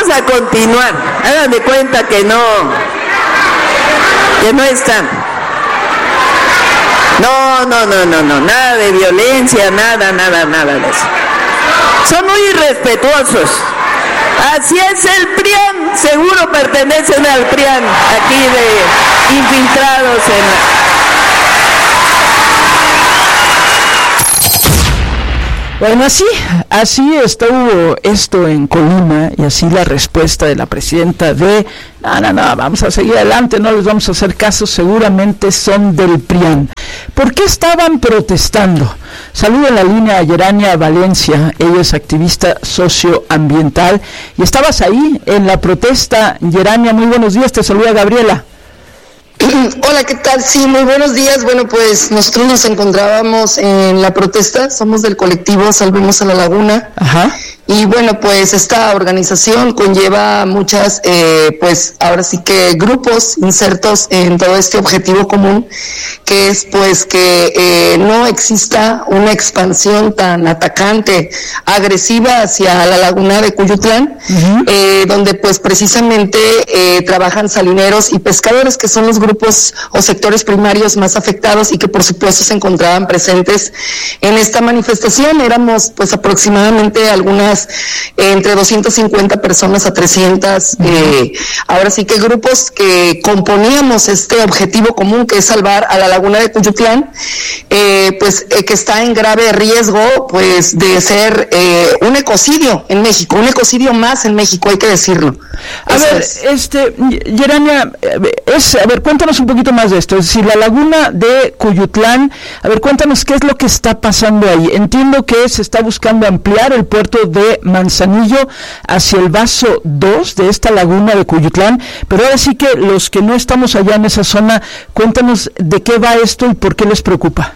a continuar. Hagan de cuenta que no están. No, nada de violencia, nada de eso. Son muy irrespetuosos. Así es el PRIAN, seguro pertenecen al PRIAN, aquí de infiltrados en la... Bueno, así estuvo esto en Colima, y así la respuesta de la presidenta de no, vamos a seguir adelante, no les vamos a hacer caso, seguramente son del PRIAN. ¿Por qué estaban protestando? Saludo en la línea a Yerania Valencia, ella es activista socioambiental, y estabas ahí en la protesta. Yerania, muy buenos días, te saluda Gabriela. Hola, ¿qué tal? Sí, muy buenos días. Bueno, pues nosotros nos encontrábamos en la protesta, somos del colectivo Salvemos a la Laguna. Ajá. Y bueno, pues esta organización conlleva muchas, pues ahora sí que grupos insertos en todo este objetivo común, que es pues que no exista una expansión tan atacante, agresiva hacia la laguna de Cuyutlán, donde pues precisamente trabajan salineros y pescadores, que son los grupos o sectores primarios más afectados y que por supuesto se encontraban presentes en esta manifestación. Éramos pues aproximadamente algunas entre 250 personas a 300, ahora sí que grupos que componíamos este objetivo común, que es salvar a la laguna de Cuyutlán, que está en grave riesgo pues de ser un ecocidio en México, un ecocidio más en México, hay que decirlo. A ver, Yerania, a ver, cuéntanos un poquito más de esto. Es decir, la laguna de Cuyutlán, a ver, cuéntanos qué es lo que está pasando ahí. Entiendo que se está buscando ampliar el puerto de Manzanillo hacia el vaso 2 de esta laguna de Cuyutlán, pero ahora sí que los que no estamos allá en esa zona, cuéntanos de qué va esto y por qué les preocupa.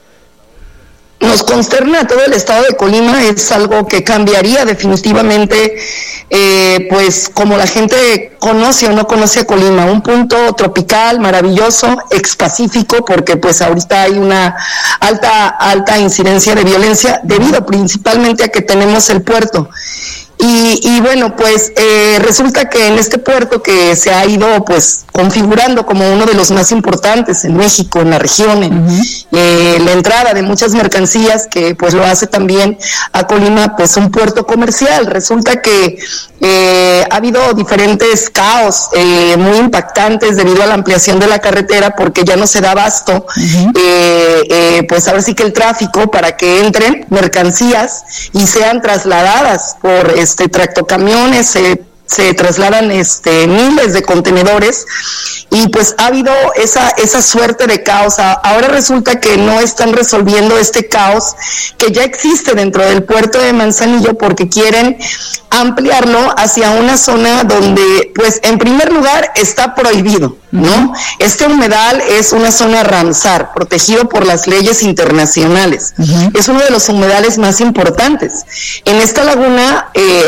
Nos consterna a todo el estado de Colima, es algo que cambiaría definitivamente, pues como la gente conoce o no conoce a Colima, un punto tropical, maravilloso, expacífico, porque pues ahorita hay una alta incidencia de violencia, debido principalmente a que tenemos el puerto. Y bueno, pues resulta que en este puerto, que se ha ido pues configurando como uno de los más importantes en México, en la región, la entrada de muchas mercancías, que pues lo hace también a Colima pues un puerto comercial. Resulta que ha habido diferentes caos muy impactantes debido a la ampliación de la carretera, porque ya no se da abasto, pues ahora sí que el tráfico para que entren mercancías y sean trasladadas por tractocamiones, se trasladan miles de contenedores, y pues ha habido esa suerte de caos. Ahora resulta que no están resolviendo este caos que ya existe dentro del puerto de Manzanillo, porque quieren ampliarlo hacia una zona donde, pues, en primer lugar está prohibido, ¿no? Este humedal es una zona Ramsar, protegido por las leyes internacionales. Es uno de los humedales más importantes. En esta laguna,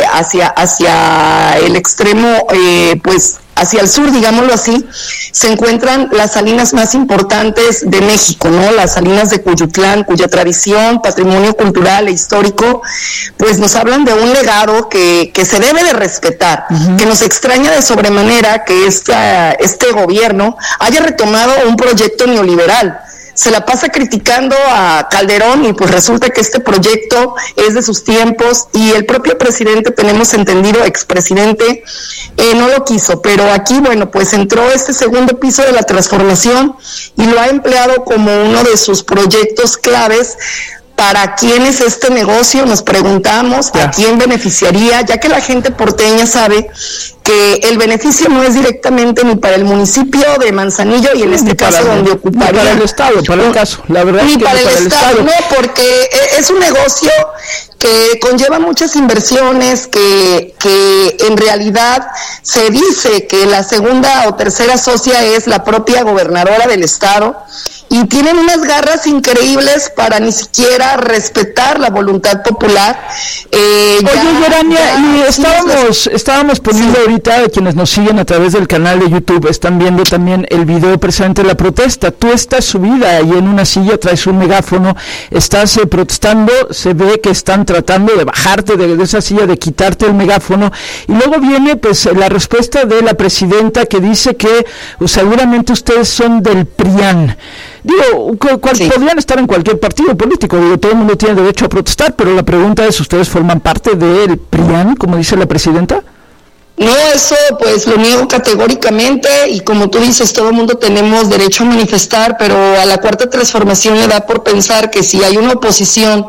hacia el extremo, pues, hacia el sur, digámoslo así, se encuentran las salinas más importantes de México, ¿no? Las salinas de Cuyutlán, cuya tradición, patrimonio cultural e histórico, pues nos hablan de un legado que se debe de respetar, que nos extraña de sobremanera que este gobierno haya retomado un proyecto neoliberal. Se la pasa criticando a Calderón, y pues resulta que este proyecto es de sus tiempos, y el propio presidente, tenemos entendido, expresidente, no lo quiso, pero aquí, bueno, pues entró este segundo piso de la transformación y lo ha empleado como uno de sus proyectos claves. ¿Para quién es este negocio? Nos preguntamos, ¿a quién beneficiaría? Ya que la gente porteña sabe que el beneficio no es directamente ni para el municipio de Manzanillo, y en este caso donde ocuparía. Ni para el Estado, para el caso, la verdad. Ni para el Estado, no, porque es un negocio que conlleva muchas inversiones, que en realidad se dice que la segunda o tercera socia es la propia gobernadora del Estado, y tienen unas garras increíbles para ni siquiera respetar la voluntad popular. Oye, Gerania, y estábamos poniendo ahorita, quienes nos siguen a través del canal de YouTube, están viendo también el video precisamente de la protesta. Tú estás subida ahí en una silla, traes un megáfono, estás protestando, se ve que están tratando de bajarte de esa silla, de quitarte el megáfono, y luego viene pues la respuesta de la presidenta que dice que seguramente ustedes son del PRIAN. Digo, podrían estar en cualquier partido político, digo, todo el mundo tiene derecho a protestar, pero la pregunta es, ¿ustedes forman parte del PRIAN, como dice la presidenta? No, eso pues lo niego categóricamente, y como tú dices, todo el mundo tenemos derecho a manifestar, pero a la Cuarta Transformación le da por pensar que si hay una oposición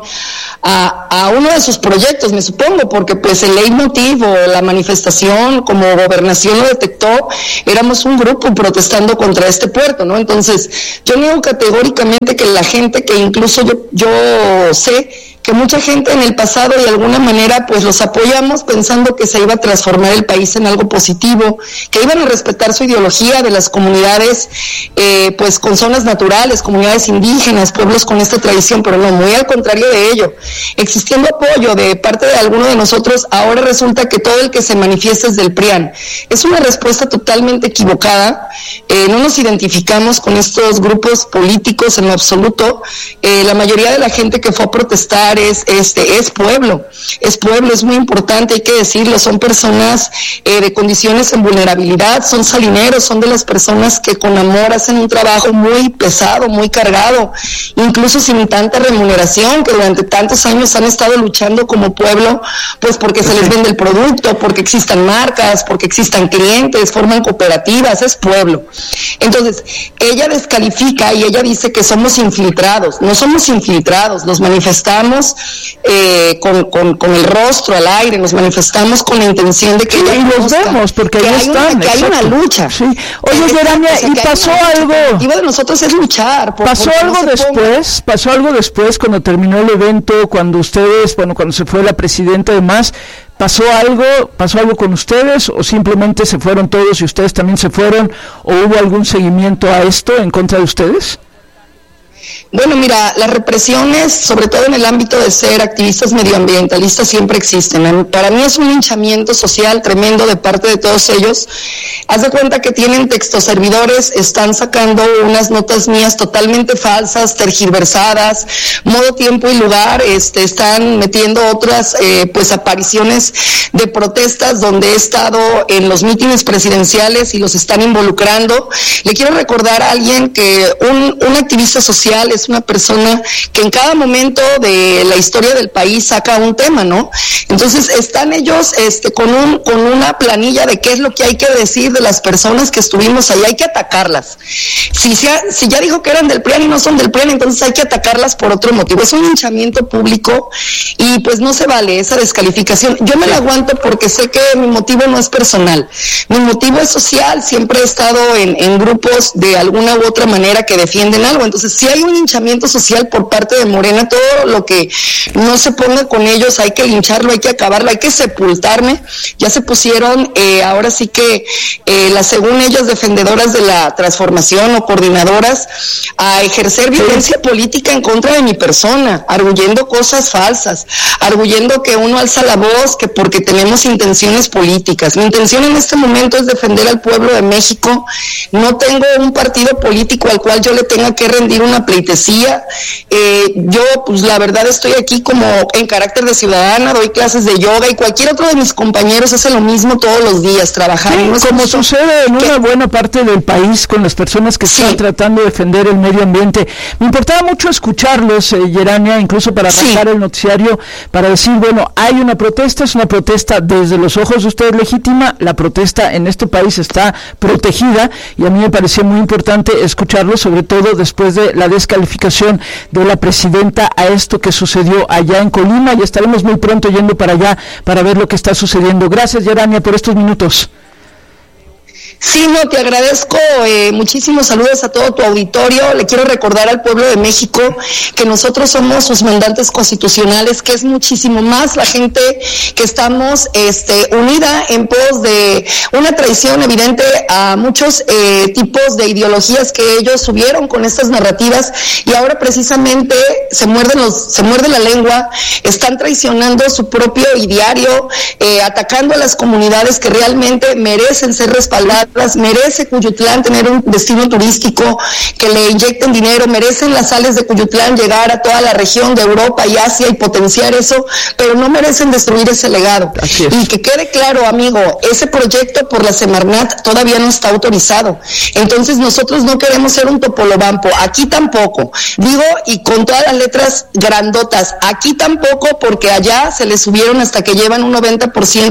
a uno de sus proyectos, me supongo, porque pues el leitmotiv o la manifestación, como Gobernación lo detectó, éramos un grupo protestando contra este puerto, ¿no? Entonces, yo niego categóricamente que la gente, que incluso yo sé que mucha gente en el pasado de alguna manera pues los apoyamos pensando que se iba a transformar el país en algo positivo, que iban a respetar su ideología de las comunidades pues con zonas naturales, comunidades indígenas, pueblos con esta tradición, pero no, muy al contrario de ello. Existiendo apoyo de parte de alguno de nosotros, ahora resulta que todo el que se manifiesta es del PRIAN. Es una respuesta totalmente equivocada. No nos identificamos con estos grupos políticos en lo absoluto. La mayoría de la gente que fue a protestar es pueblo, es muy importante, hay que decirlo, son personas de condiciones en vulnerabilidad, son salineros, son de las personas que con amor hacen un trabajo muy pesado, muy cargado, incluso sin tanta remuneración, que durante tantos años han estado luchando como pueblo, pues porque se les vende el producto, porque existan marcas, porque existan clientes, forman cooperativas, es pueblo. Entonces, ella descalifica y ella dice que somos infiltrados. No somos infiltrados, nos manifestamos con el rostro al aire, nos manifestamos con la intención de que ella los vemos, porque ahí están, que hay una lucha. Sí. Oye, Gerania, ¿y pasó algo? El objetivo de nosotros es luchar. ¿Pasó algo después cuando terminó el evento, cuando se fue la presidenta y demás? ¿Pasó algo con ustedes, o simplemente se fueron todos y ustedes también se fueron, o hubo algún seguimiento a esto en contra de ustedes? Bueno, mira, las represiones, sobre todo en el ámbito de ser activistas medioambientalistas, siempre existen. Para mí es un linchamiento social tremendo de parte de todos ellos. Haz de cuenta que tienen textoservidores, están sacando unas notas mías totalmente falsas, tergiversadas, modo, tiempo y lugar, están metiendo otras pues apariciones de protestas donde he estado en los mítines presidenciales y los están involucrando. Le quiero recordar a alguien que un activista social es una persona que en cada momento de la historia del país saca un tema, ¿no? Entonces están ellos con una planilla de qué es lo que hay que decir de las personas que estuvimos ahí, hay que atacarlas. Si ya dijo que eran del PRIAN y no son del PRIAN, entonces hay que atacarlas por otro motivo. Es un linchamiento público y pues no se vale esa descalificación. Yo me la aguanto porque sé que mi motivo no es personal, mi motivo es social, siempre he estado en grupos de alguna u otra manera que defienden algo. Entonces si hay un linchamiento social por parte de Morena, todo lo que no se ponga con ellos hay que lincharlo, hay que acabarlo, hay que sepultarme. Ya se pusieron ahora sí que las, según ellas, defendedoras de la transformación o coordinadoras a ejercer violencia política en contra de mi persona, arguyendo cosas falsas, arguyendo que uno alza la voz, que porque tenemos intenciones políticas. Mi intención en este momento es defender al pueblo de México. No tengo un partido político al cual yo le tenga que rendir una pleitesía. Yo pues la verdad estoy aquí como en carácter de ciudadana, doy clases de yoga y cualquier otro de mis compañeros hace lo mismo todos los días, trabajando. Sí, como sucede en una buena parte del país con las personas que están tratando de defender el medio ambiente. Me importaba mucho escucharlos, Gerania, incluso para arrancar el noticiario, para decir, bueno, hay una protesta, es una protesta desde los ojos de ustedes legítima, la protesta en este país está protegida, y a mí me pareció muy importante escucharlos, sobre todo después de la descalificación de la presidenta a esto que sucedió allá en Colima, y estaremos muy pronto yendo para allá para ver lo que está sucediendo. Gracias, Gerania, por estos minutos. Sí, no, te agradezco, muchísimos saludos a todo tu auditorio. Le quiero recordar al pueblo de México que nosotros somos sus mandantes constitucionales, que es muchísimo más la gente que estamos unida en pos de una traición evidente a muchos tipos de ideologías que ellos subieron con estas narrativas, y ahora precisamente se muerden la lengua, están traicionando su propio ideario, atacando a las comunidades que realmente merecen ser respaldadas. Merece Cuyutlán tener un destino turístico, que le inyecten dinero, merecen las sales de Cuyutlán llegar a toda la región de Europa y Asia y potenciar eso, pero no merecen destruir ese legado. Y que quede claro, amigo, ese proyecto por la Semarnat todavía no está autorizado. Entonces nosotros no queremos ser un topolobampo, aquí tampoco. Digo, y con todas las letras grandotas, aquí tampoco, porque allá se les subieron hasta que llevan un 90%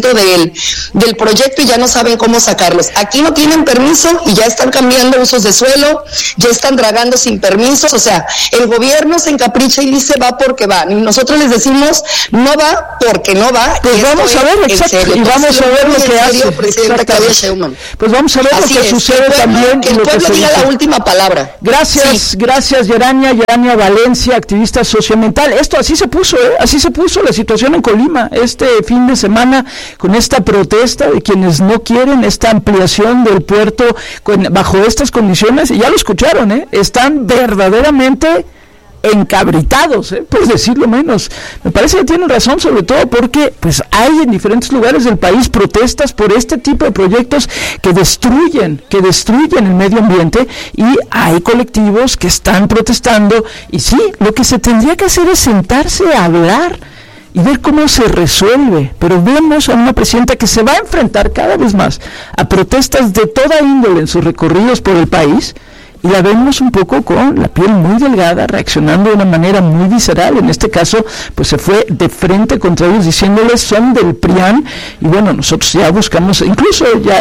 del proyecto y ya no saben cómo sacarlos. Aquí no tienen permiso y ya están cambiando usos de suelo, ya están dragando sin permisos. O sea, el gobierno se encapricha y dice va porque va, y nosotros les decimos no va porque no va. Pues vamos a ver, exacto, y vamos a ver lo que hace presidenta Claudia Sheinbaum. Pues vamos a ver lo que sucede también. Que el pueblo diga la última palabra. Gracias, gracias Yerania Valencia, activista socioambiental. Esto así se puso la situación en Colima este fin de semana, con esta protesta de quienes no quieren esta ampliación del puerto bajo estas condiciones, y ya lo escucharon, están verdaderamente encabritados, por decirlo menos. Me parece que tienen razón, sobre todo porque pues hay en diferentes lugares del país protestas por este tipo de proyectos que destruyen el medio ambiente, y hay colectivos que están protestando, y sí, lo que se tendría que hacer es sentarse a hablar y ver cómo se resuelve, pero vemos a una presidenta que se va a enfrentar cada vez más a protestas de toda índole en sus recorridos por el país, y la vemos un poco con la piel muy delgada, reaccionando de una manera muy visceral. En este caso, pues se fue de frente contra ellos, diciéndoles son del PRIAN, y bueno, nosotros ya buscamos, incluso ya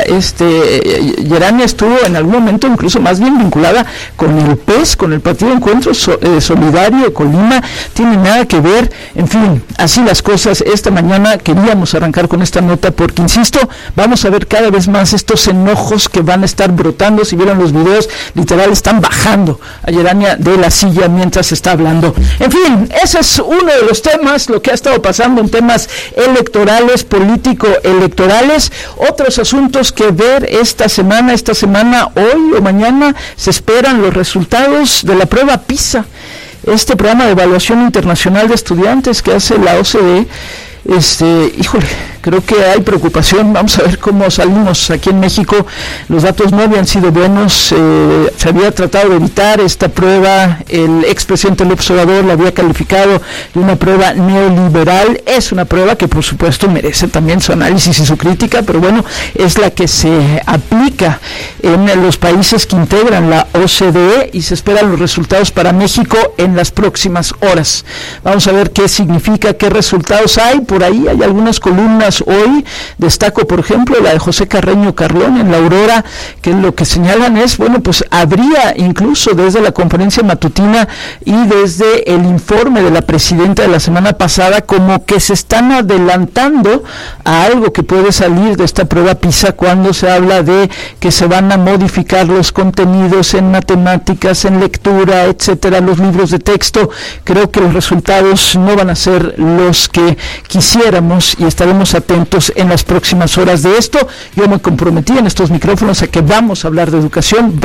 Yerania estuvo en algún momento incluso más bien vinculada con el PES, con el Partido Encuentro Solidario de Colima, tiene nada que ver, en fin, así las cosas. Esta mañana queríamos arrancar con esta nota porque, insisto, vamos a ver cada vez más estos enojos que van a estar brotando. Si vieron los videos, literal están bajando a Yerania de la silla mientras está hablando. En fin, ese es uno de los temas, lo que ha estado pasando en temas electorales, político-electorales. Otros asuntos que ver esta semana, hoy o mañana, se esperan los resultados de la prueba PISA, este programa de evaluación internacional de estudiantes que hace la OCDE. Híjole, creo que hay preocupación. Vamos a ver cómo salimos aquí en México. Los datos no habían sido buenos, se había tratado de evitar esta prueba. El expresidente López Obrador la había calificado de una prueba neoliberal. Es una prueba que por supuesto merece también su análisis y su crítica, pero bueno, es la que se aplica en los países que integran la OCDE, y se esperan los resultados para México en las próximas horas. Vamos a ver qué significa, qué resultados hay. Por ahí hay algunas columnas hoy. Destaco, por ejemplo, la de José Carreño Carlón en La Aurora, que lo que señalan es, bueno, pues habría incluso desde la conferencia matutina y desde el informe de la presidenta de la semana pasada, como que se están adelantando a algo que puede salir de esta prueba PISA, cuando se habla de que se van a modificar los contenidos en matemáticas, en lectura, etcétera, los libros de texto. Creo que los resultados no van a ser los que quisiéramos, y estaremos atentos en las próximas horas de esto. Yo me comprometí en estos micrófonos a que vamos a hablar de educación,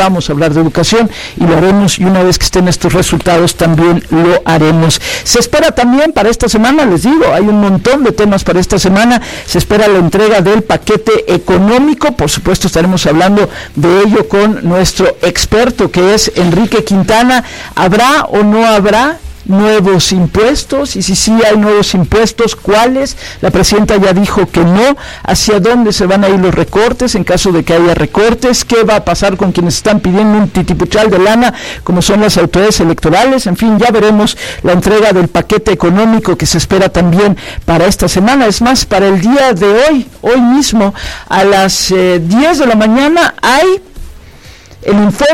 y lo haremos, y una vez que estén estos resultados también lo haremos. Se espera también para esta semana, les digo, hay un montón de temas para esta semana. Se espera la entrega del paquete económico, por supuesto estaremos hablando de ello con nuestro experto, que es Enrique Quintana. ¿Habrá o no habrá nuevos impuestos? Y si sí hay nuevos impuestos, ¿cuáles? La presidenta ya dijo que no. ¿Hacia dónde se van a ir los recortes en caso de que haya recortes? ¿Qué va a pasar con quienes están pidiendo un titipuchal de lana, como son las autoridades electorales? En fin, ya veremos la entrega del paquete económico que se espera también para esta semana. Es más, para el día de hoy mismo, a las 10 de la mañana, hay el informe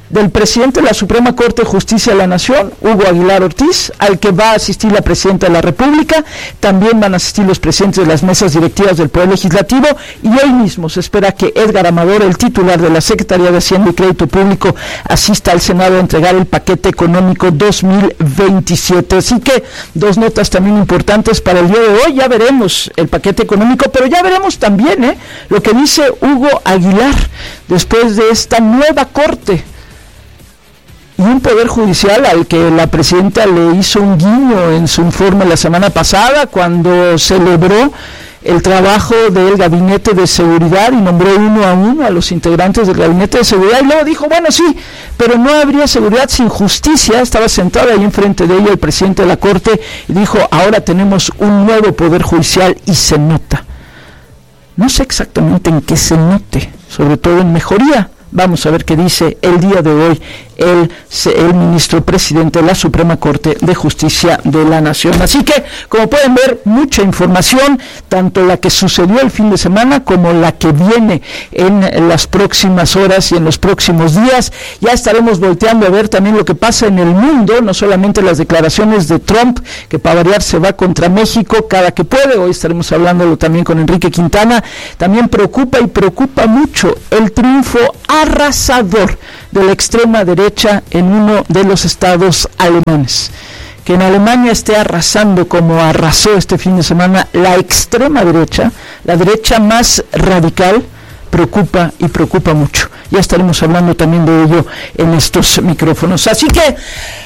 del presidente de la Suprema Corte de Justicia de la Nación, Hugo Aguilar Ortiz, al que va a asistir la presidenta de la República. También van a asistir los presidentes de las mesas directivas del Poder Legislativo, y hoy mismo se espera que Edgar Amador, el titular de la Secretaría de Hacienda y Crédito Público, asista al Senado a entregar el paquete económico 2027. Así que dos notas también importantes para el día de hoy. Ya veremos el paquete económico, pero ya veremos también lo que dice Hugo Aguilar después de esta nueva corte y un poder judicial al que la presidenta le hizo un guiño en su informe la semana pasada cuando celebró el trabajo del gabinete de seguridad y nombró uno a uno a los integrantes del gabinete de seguridad, y luego dijo, bueno, sí, pero no habría seguridad sin justicia. Estaba sentado ahí enfrente de ella el presidente de la Corte y dijo, ahora tenemos un nuevo poder judicial, y se nota. No sé exactamente en qué se note, sobre todo en mejoría. Vamos a ver qué dice el día de hoy el ministro presidente de la Suprema Corte de Justicia de la Nación. Así que, como pueden ver, mucha información, tanto la que sucedió el fin de semana como la que viene en las próximas horas y en los próximos días. Ya estaremos volteando a ver también lo que pasa en el mundo, no solamente las declaraciones de Trump, que para variar se va contra México cada que puede. Hoy estaremos hablándolo también con Enrique Quintana. También preocupa mucho el triunfo arrasador de la extrema derecha en uno de los estados alemanes. Que en Alemania esté arrasando como arrasó este fin de semana la extrema derecha, la derecha más radical, preocupa mucho. Ya estaremos hablando también de ello en estos micrófonos. Así que,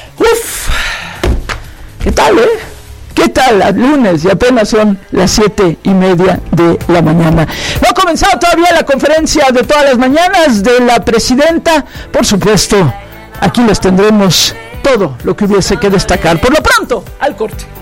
¿qué tal, ¿Qué tal? El lunes y apenas son las 7:30 de la mañana. No ha comenzado todavía la conferencia de todas las mañanas de la presidenta. Por supuesto, aquí les tendremos todo lo que hubiese que destacar. Por lo pronto, al corte.